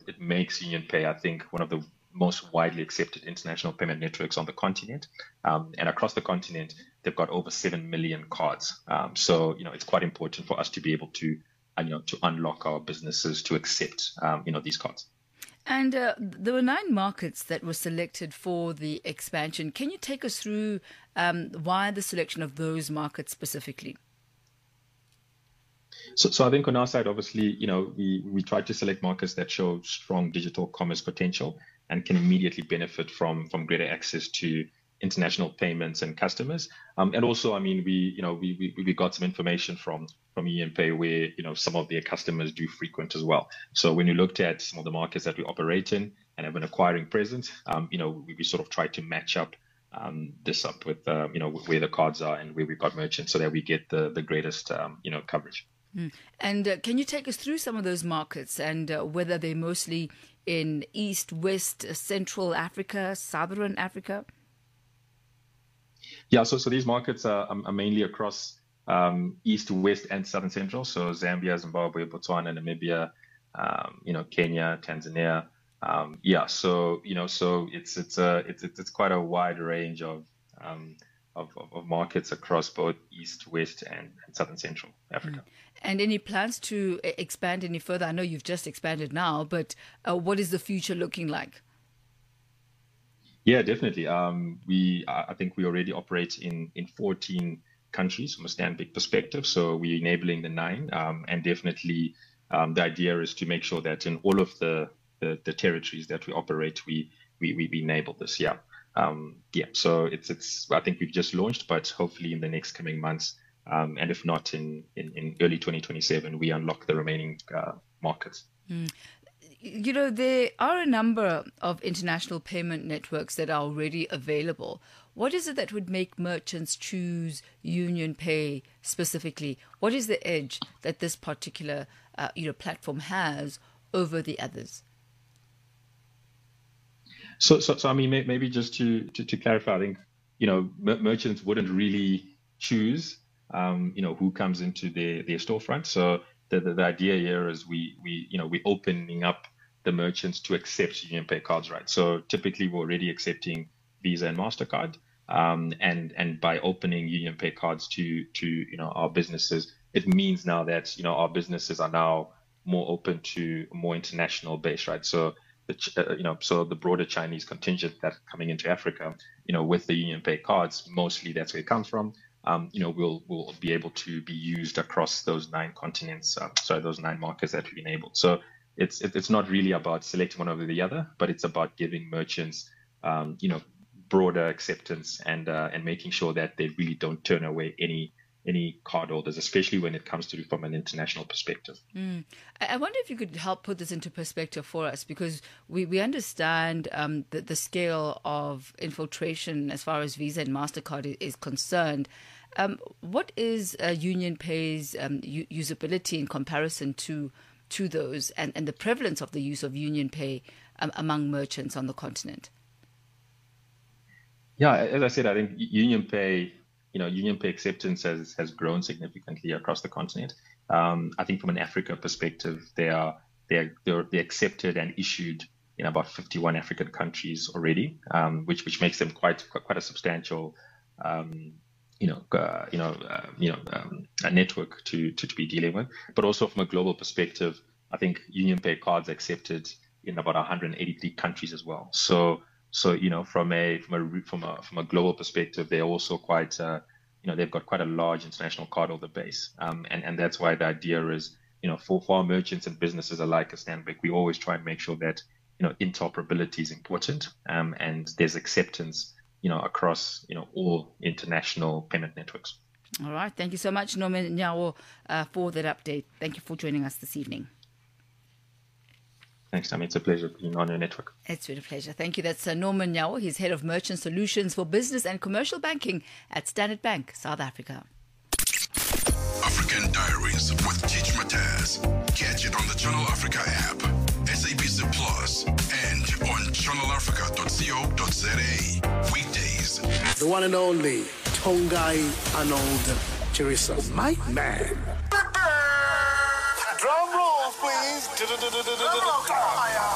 it makes UnionPay, I think, one of the most widely accepted international payment networks on the continent. And across the continent, they've got over 7 million cards. So, it's quite important for us to be able to, to unlock our businesses to accept, these cards. And there were 9 markets that were selected for the expansion. Can you take us through why the selection of those markets specifically? So I think on our side, obviously, we try to select markets that show strong digital commerce potential and can immediately benefit from greater access to international payments and customers. And also, I mean, we got some information from UnionPay where, some of their customers do frequent as well. So when you looked at some of the markets that we operate in and have an acquiring presence, we sort of try to match up this up with, where the cards are and where we've got merchants so that we get the greatest, coverage. And can you take us through some of those markets and whether they're mostly in East, West, Central Africa, Southern Africa? Yeah, so these markets are mainly across East, West, and Southern Central. So Zambia, Zimbabwe, Botswana, Namibia, Kenya, Tanzania. So it's quite a wide range of markets across both East, West, and Southern Central Africa. And any plans to expand any further? I know you've just expanded now, but what is the future looking like? Yeah, definitely. I think we already operate in 14 countries from a Stanbic perspective. So we're enabling the 9, and definitely the idea is to make sure that in all of the territories that we operate, we enable this. Yeah. So it's I think we've just launched, but hopefully in the next coming months, and if not in early 2027, we unlock the remaining markets. There are a number of international payment networks that are already available. What is it that would make merchants choose UnionPay specifically? What is the edge that this particular platform has over the others? So I mean, maybe just to clarify, I think merchants wouldn't really choose who comes into their storefront. So the idea here is we're opening up the merchants to accept UnionPay cards, right? So typically we're already accepting Visa and MasterCard, and by opening UnionPay cards to our businesses, it means now that our businesses are now more open to a more international base, right? So the broader Chinese contingent that's coming into Africa, with the UnionPay cards, mostly that's where it comes from. Will be able to be used across those 9 continents, those 9 markets that we enabled. So it's not really about selecting one over the other, but it's about giving merchants, broader acceptance and making sure that they really don't turn away any cardholders, especially when it comes to from an international perspective. I wonder if you could help put this into perspective for us, because we understand the scale of infiltration as far as Visa and MasterCard is concerned. What is UnionPay's usability in comparison to those and the prevalence of the use of UnionPay among merchants on the continent? Yeah, as I said, I think UnionPay acceptance has grown significantly across the continent. I think from an Africa perspective, they're accepted and issued in about 51 African countries already, which makes them quite a substantial a network to be dealing with. But also from a global perspective, I think UnionPay cards are accepted in about 183 countries as well. So from a global perspective, they're also quite they've got quite a large international cardholder base, and that's why the idea is for our merchants and businesses alike at Stanbic, we always try and make sure that interoperability is important, and there's acceptance across all international payment networks. All right, thank you so much, Norman Nyawo, for that update. Thank you for joining us this evening. Thanks, Tammy. It's a pleasure being on your network. It's been a pleasure. Thank you. That's Norman Nyawo. He's Head of Merchant Solutions for Business and Commercial Banking at Standard Bank, South Africa. African Diaries with Teach Mataz. Catch it on the Channel Africa app, SABC Plus, and on channelafrica.co.za. Weekdays. The one and only Tongai Arnold Chirisa. My man. Drum roll, please.